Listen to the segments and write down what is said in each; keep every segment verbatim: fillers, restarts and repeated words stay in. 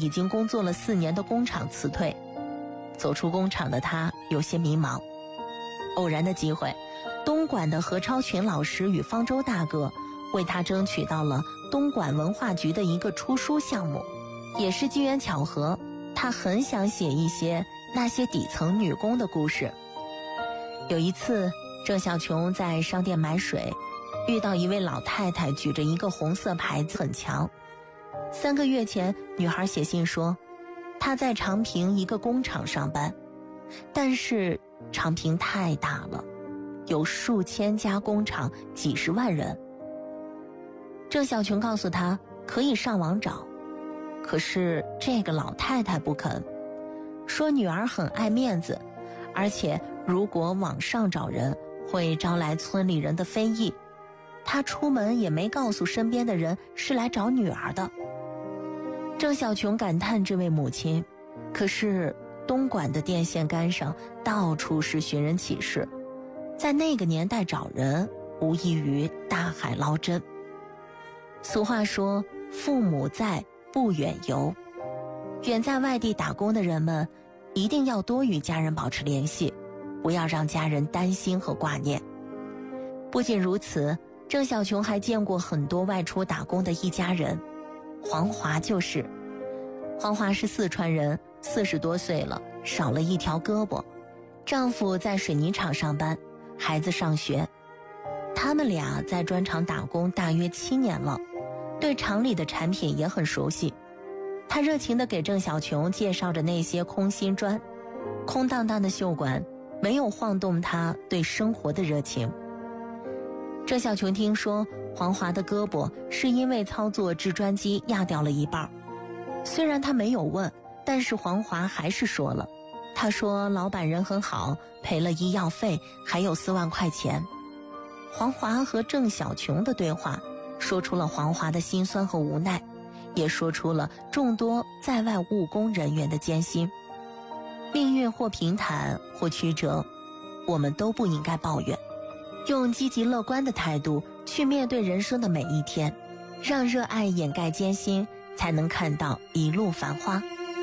已经工作了四年的工厂辞退。走出工厂的他有些迷茫。偶然的机会，东莞的何超群老师与方舟大哥为他争取到了东莞文化局的一个出书项目。也是机缘巧合，他很想写一些那些底层女工的故事。有一次，郑小琼在商店买水，遇到一位老太太举着一个红色牌子很强。三个月前，女孩写信说她在长平一个工厂上班，但是长平太大了，有数千家工厂，几十万人。郑小琼告诉她可以上网找，可是这个老太太不肯，说女儿很爱面子，而且如果网上找人会招来村里人的非议，她出门也没告诉身边的人是来找女儿的。郑小琼感叹这位母亲，可是东莞的电线杆上到处是寻人启事，在那个年代找人无异于大海捞针。俗话说父母在不远游，远在外地打工的人们一定要多与家人保持联系，不要让家人担心和挂念。不仅如此，郑小琼还见过很多外出打工的一家人。黄华就是，黄华是四川人，四十多岁了，少了一条胳膊，丈夫在水泥厂上班，孩子上学。他们俩在砖厂打工大约七年了，对厂里的产品也很熟悉。他热情地给郑小琼介绍着那些空心砖，空荡荡的袖管没有晃动他对生活的热情。郑小琼听说黄华的胳膊是因为操作制砖机压掉了一半，虽然他没有问，但是黄华还是说了。他说老板人很好，赔了医药费，还有四万块钱。黄华和郑小琼的对话说出了黄华的心酸和无奈，也说出了众多在外务工人员的艰辛。命运或平坦或曲折，我们都不应该抱怨，用积极乐观的态度去面对人生的每一天，让热爱掩盖艰辛，才能看到一路繁花。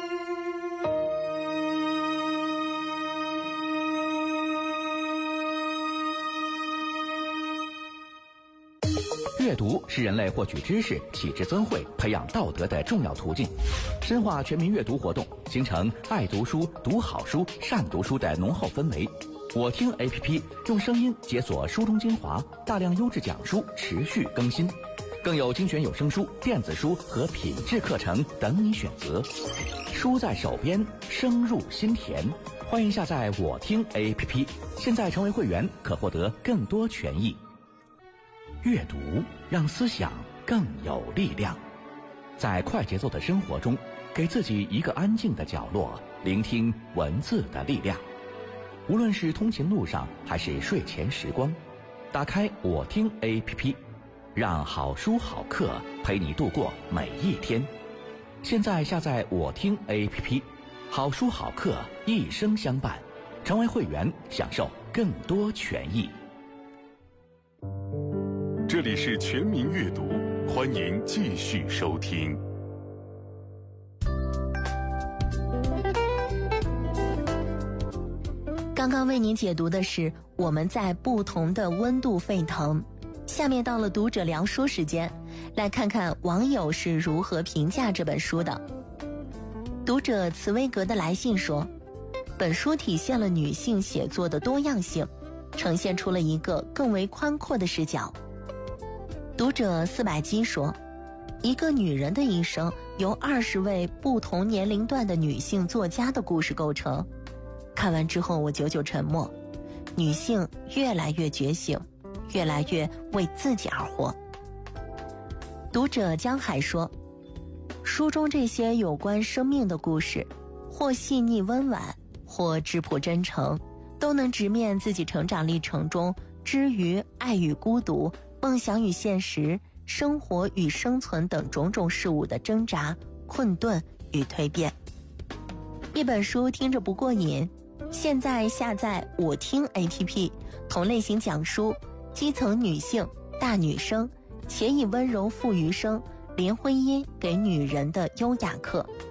阅读是人类获取知识、启智增慧、培养道德的重要途径。深化全民阅读活动，形成爱读书、读好书、善读书的浓厚氛围。我听 A P P 用声音解锁书中精华，大量优质讲书持续更新，更有精选有声书、电子书和品质课程等你选择。书在手边，声入心田。欢迎下载我听 A P P， 现在成为会员可获得更多权益。阅读让思想更有力量。在快节奏的生活中，给自己一个安静的角落，聆听文字的力量。无论是通勤路上还是睡前时光，打开我听 A P P， 让好书好课陪你度过每一天。现在下载我听 A P P， 好书好课一生相伴。成为会员，享受更多权益。 这里是全民阅读，欢迎继续收听。 刚刚为您解读的是我们在不同的温度沸腾。下面到了读者聊书时间，来看看网友是如何评价这本书的。读者茨威格的来信说，本书体现了女性写作的多样性，呈现出了一个更为宽阔的视角。读者四百基说，一个女人的一生由二十位不同年龄段的女性作家的故事构成。看完之后我久久沉默，女性越来越觉醒，越来越为自己而活。读者江海说，书中这些有关生命的故事，或细腻温婉，或质朴真诚，都能直面自己成长历程中之于爱与孤独、梦想与现实、生活与生存等种种事物的挣扎、困顿与蜕变。一本书听着不过瘾，现在下载我听 A P P， 同类型讲书，基层女性、大女生，且以温柔赋余生，林徽因给女人的优雅课。